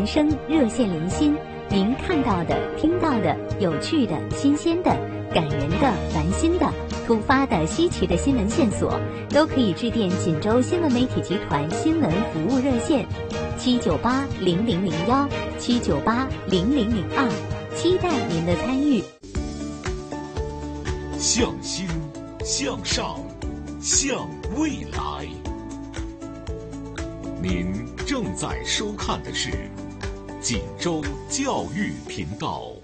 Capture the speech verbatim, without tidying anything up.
人生热线连心，您看到的、听到的、有趣的、新鲜的、感人的、烦心的、突发的、稀奇的新闻线索，都可以致电锦州新闻媒体集团新闻服务热线七九八零零零幺七九八零零零二，期待您的参与。 向心，向上，向未来。您正在收看的是锦州教育频道。